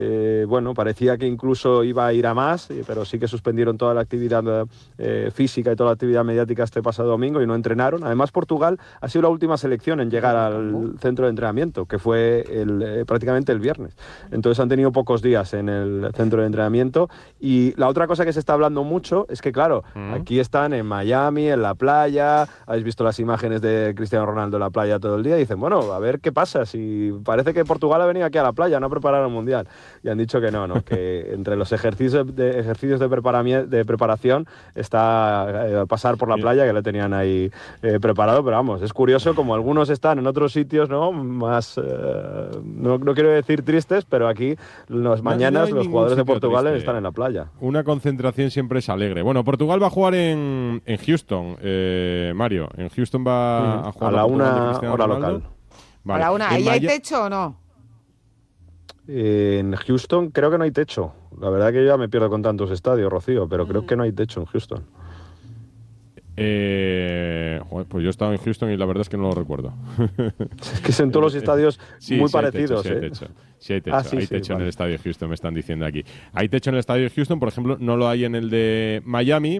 Bueno, parecía que incluso iba a ir a más, pero sí que suspendieron toda la actividad física y toda la actividad mediática este pasado domingo y no entrenaron. Además, Portugal ha sido la última selección en llegar al centro de entrenamiento, que fue prácticamente el viernes. Entonces han tenido pocos días en el centro de entrenamiento. Y la otra cosa que se está hablando mucho es que, claro, aquí están en Miami, en la playa. Habéis visto las imágenes de Cristiano Ronaldo en la playa todo el día. Y dicen, bueno, a ver qué pasa. Si parece que Portugal ha venido aquí a la playa, no a preparar el Mundial. Y han dicho que no, que entre los ejercicios de preparación está pasar por la playa, que lo tenían ahí preparado, pero vamos, es curioso como algunos están en otros sitios, ¿no? Más, no quiero decir tristes, pero aquí las mañanas los jugadores de Portugal están en la playa. Una concentración siempre es alegre. Bueno, Portugal va a jugar en Houston, Mario. En Houston va a jugar a la 1 hora local. Vale. A la 1, ¿ahí hay techo o no? En Houston creo que no hay techo. La verdad que yo ya me pierdo con tantos estadios, Rocío, pero creo que no hay techo en Houston. Pues yo he estado en Houston y la verdad es que no lo recuerdo. Es que son todos los estadios muy parecidos. Sí hay techo en el estadio de Houston, me están diciendo aquí. Hay techo en el estadio de Houston, por ejemplo, no lo hay en el de Miami,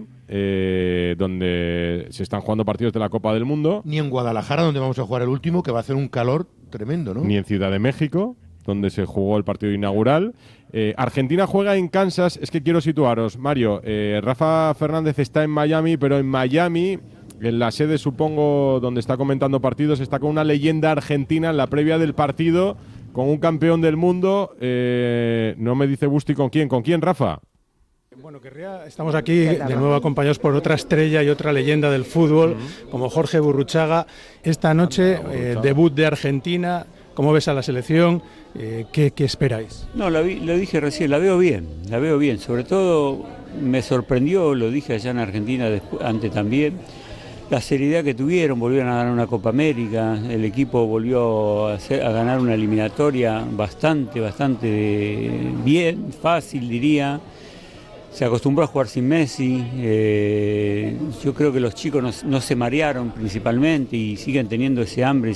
donde se están jugando partidos de la Copa del Mundo. Ni en Guadalajara, donde vamos a jugar el último, que va a hacer un calor tremendo, ¿no? Ni en Ciudad de México, donde se jugó el partido inaugural. Argentina juega en Kansas. Es que quiero situaros, Mario. Rafa Fernández está en Miami, pero en Miami, en la sede, supongo, donde está comentando partidos, está con una leyenda argentina en la previa del partido, con un campeón del mundo. No me dice Busti con quién. ¿Con quién, Rafa? Bueno, estamos aquí de nuevo acompañados por otra estrella y otra leyenda del fútbol, como Jorge Burruchaga. Esta noche, debut de Argentina. ¿Cómo ves a la selección? ¿Qué esperáis? No, lo dije recién, la veo bien. Sobre todo me sorprendió, lo dije allá en Argentina antes también, la seriedad que tuvieron. Volvieron a ganar una Copa América, el equipo volvió a ganar una eliminatoria bastante bien, fácil diría. Se acostumbró a jugar sin Messi. Yo creo que los chicos no se marearon principalmente y siguen teniendo ese hambre,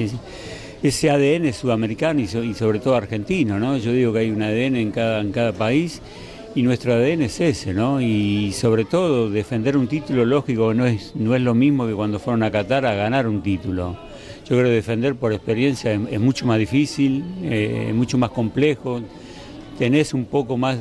ese ADN sudamericano y sobre todo argentino, ¿no? Yo digo que hay un ADN en cada país y nuestro ADN es ese, ¿no? Y sobre todo defender un título, lógico, no es lo mismo que cuando fueron a Qatar a ganar un título. Yo creo que defender por experiencia es mucho más difícil, mucho más complejo. Tenés un poco más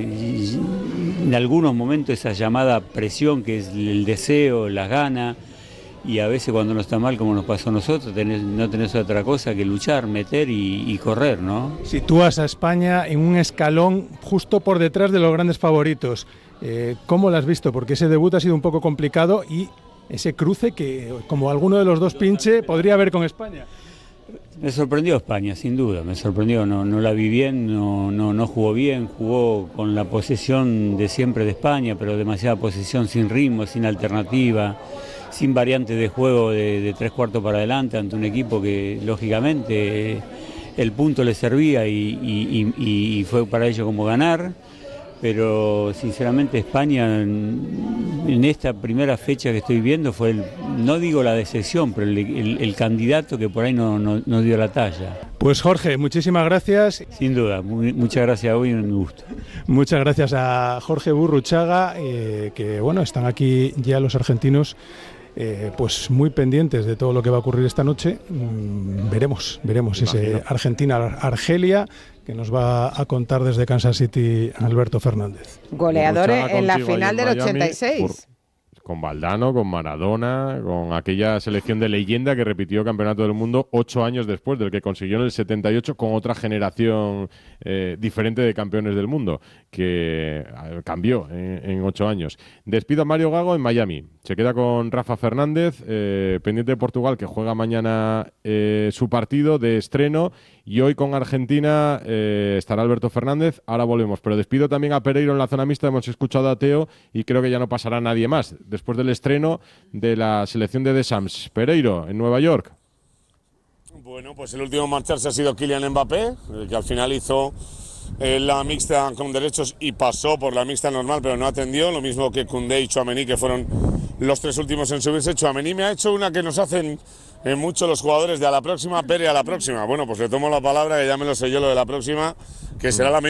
en algunos momentos, esa llamada presión que es el deseo, las ganas. Y a veces cuando no está mal, como nos pasó a nosotros, no tenés otra cosa que luchar, meter y correr, ¿no? Sitúas a España en un escalón justo por detrás de los grandes favoritos. ¿Cómo lo has visto? Porque ese debut ha sido un poco complicado y ese cruce que, como alguno de los dos pinche, podría haber con España. Me sorprendió España, sin duda, me sorprendió. No la vi bien, no jugó bien, jugó con la posesión de siempre de España, pero demasiada posesión sin ritmo, sin alternativa, sin variantes de juego de 3/4 para adelante ante un equipo que lógicamente el punto le servía y fue para ellos como ganar, pero sinceramente España en esta primera fecha que estoy viendo fue, no digo la decepción, pero el candidato que por ahí no dio la talla. Pues Jorge, muchísimas gracias. Sin duda, muchas gracias a vos y un gusto. Muchas gracias a Jorge Burruchaga, que bueno, están aquí ya los argentinos pues muy pendientes de todo lo que va a ocurrir esta noche. Veremos ese Argentina-Argelia que nos va a contar desde Kansas City Alberto Fernández. Goleador en la final del 86. Con Valdano, con Maradona, con aquella selección de leyenda que repitió Campeonato del Mundo 8 años después del que consiguió en el 78 con otra generación diferente de campeones del mundo, que cambió en 8 años. Despido a Mario Gago en Miami. Se queda con Rafa Fernández, pendiente de Portugal, que juega mañana su partido de estreno. Y hoy con Argentina estará Alberto Fernández. Ahora volvemos. Pero despido también a Pereiro en la zona mixta. Hemos escuchado a Teo y creo que ya no pasará nadie más después del estreno de la selección de Deschamps. Pereiro, en Nueva York. Bueno, pues el último en marcharse ha sido Kylian Mbappé, que al final hizo la mixta con derechos y pasó por la mixta normal, pero no atendió. Lo mismo que Koundé y Tchouaméni, que fueron los 3 últimos en subirse. Tchouaméni me ha hecho una que nos hacen mucho los jugadores de a la próxima, Pere a la próxima. Bueno, pues le tomo la palabra, que ya me lo sé yo lo de la próxima, que será la